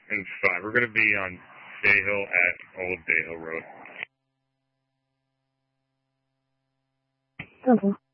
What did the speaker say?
It's fine. We're going to be on Day Hill at Old Day Hill Road. Okay.